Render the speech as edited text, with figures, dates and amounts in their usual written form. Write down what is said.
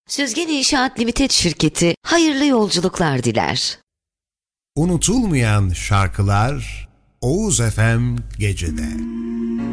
Süzgen İnşaat Limited şirketi hayırlı yolculuklar diler. Unutulmayan şarkılar Oğuz FM Gece'de.